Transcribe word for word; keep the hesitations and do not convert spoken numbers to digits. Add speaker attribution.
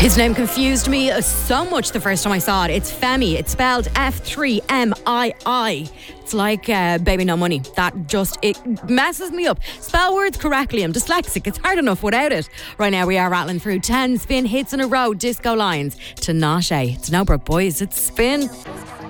Speaker 1: His name confused me so much the first time I saw it. It's Femi. It's spelled F three M I I. It's like uh, Baby No Money. That just, it messes me up. Spell words correctly. I'm dyslexic. It's hard enough without it. Right now we are rattling through ten spin hits in a row. Disco Lines to Nashe. It's no Broke Boys. It's Spin.